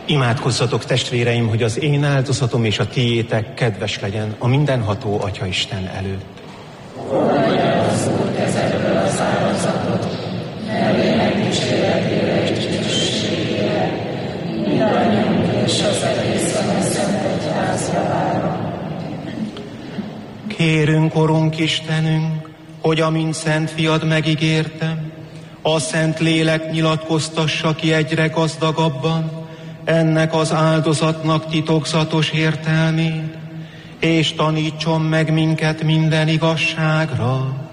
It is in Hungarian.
Imádkozzatok, testvéreim, hogy az én áldozatom és a tiétek kedves legyen a mindenható Atyaisten előtt. Fogadja az Úr kezedből az áldozatot, nevének dicséretére és dicsőségére, mindannyiunk és az egész Szent Egyház javára. Kérünk, Urunk Istenünk, hogy amint Szent Fiad megígértem, a Szent Lélek nyilatkoztassa ki egyre gazdagabban ennek az áldozatnak titokzatos értelmét, és tanítson meg minket minden igazságra.